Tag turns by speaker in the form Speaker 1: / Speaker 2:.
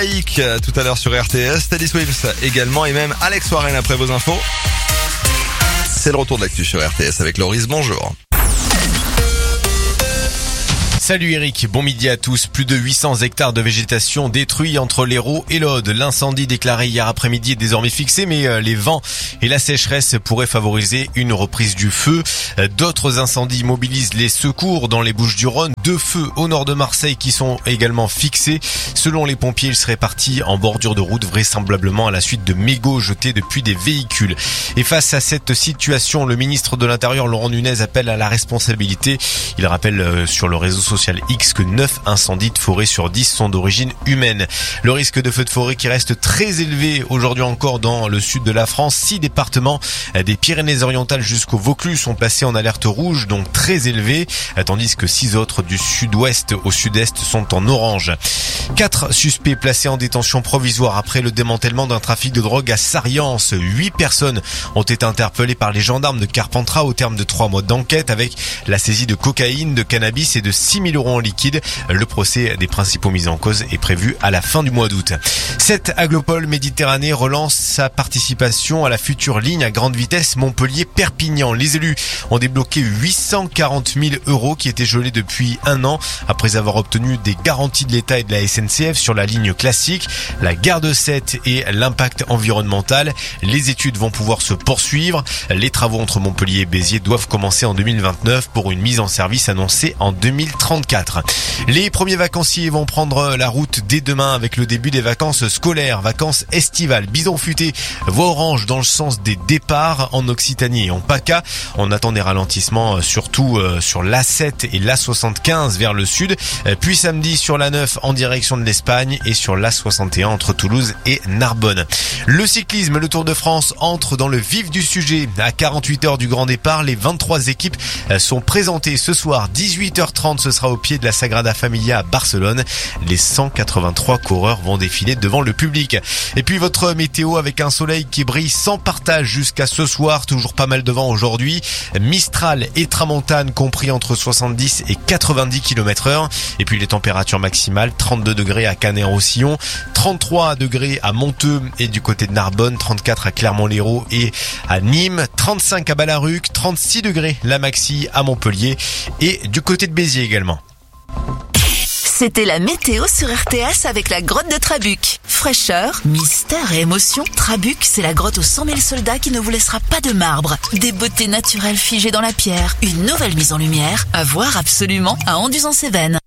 Speaker 1: Tout à l'heure sur RTS, Teddy Swift également et même Alex Warren après vos infos. C'est le retour de l'actu sur RTS avec Loris, bonjour.
Speaker 2: Salut Eric, bon midi à tous. Plus de 800 hectares de végétation détruits entre l'Hérault et l'Aude. L'incendie déclaré hier après-midi est désormais fixé, mais les vents et la sécheresse pourraient favoriser une reprise du feu. D'autres incendies mobilisent les secours dans les Bouches-du-Rhône. 2 feux au nord de Marseille qui sont également fixés. Selon les pompiers, ils seraient partis en bordure de route, vraisemblablement à la suite de mégots jetés depuis des véhicules. Et face à cette situation, le ministre de l'Intérieur, Laurent Nunez, appelle à la responsabilité. Il rappelle sur le réseau social X que 9 incendies de forêt sur 10 sont d'origine humaine. Le risque de feu de forêt qui reste très élevé aujourd'hui encore dans le sud de la France. 6 départements des Pyrénées-Orientales jusqu'au Vaucluse sont placés en alerte rouge, donc très élevé, tandis que 6 autres du sud-ouest au sud-est sont en orange. 4 suspects placés en détention provisoire après le démantèlement d'un trafic de drogue à Sariance. 8 personnes ont été interpellées par les gendarmes de Carpentras au terme de 3 mois d'enquête avec la saisie de cocaïne, de cannabis et de 6 000 € en liquide. Le procès des principaux mis en cause est prévu à la fin du mois d'août. Cette Aglopole Méditerranée relance sa participation à la future ligne à grande vitesse Montpellier-Perpignan. Les élus ont débloqué 840 000 € qui étaient gelés depuis un an après avoir obtenu des garanties de l'État et de la SNCF sur la ligne classique, la gare de Sète et l'impact environnemental. Les études vont pouvoir se poursuivre. Les travaux entre Montpellier et Béziers doivent commencer en 2029 pour une mise en service annoncée en 2034. Les premiers vacanciers vont prendre la route dès demain avec le début des vacances scolaires, vacances estivales. Bison futé, voie orange dans le sens des départs en Occitanie et en PACA. On attend des ralentissements surtout sur l'A7 et l'A75 vers le sud. Puis samedi sur l'A9 en direction de l'Espagne et sur l'A61 entre Toulouse et Narbonne. Le cyclisme, le Tour de France entre dans le vif du sujet. À 48 heures du grand départ, les 23 équipes sont présentées ce soir. 18h30, ce sera au pied de la Sagrada Familia à Barcelone. Les 183 coureurs vont défiler devant le public. Et puis votre météo avec un soleil qui brille sans partage jusqu'à ce soir. Toujours pas mal de vent aujourd'hui. Mistral et tramontane compris entre 70 et 90 km/h. Et puis les températures maximales, 32 degrés à Canet-en-Roussillon, 33 degrés à Monteux et du côté de Narbonne, 34 à Clermont-Lérault et à Nîmes, 35 à Ballaruc, 36 degrés la maxi à Montpellier et du côté de Béziers également.
Speaker 3: C'était la météo sur RTS avec la grotte de Trabuc. Fraîcheur, mystère et émotion. Trabuc, c'est la grotte aux 100 000 soldats qui ne vous laissera pas de marbre. Des beautés naturelles figées dans la pierre. Une nouvelle mise en lumière à voir absolument à Anduze-en-Cévennes.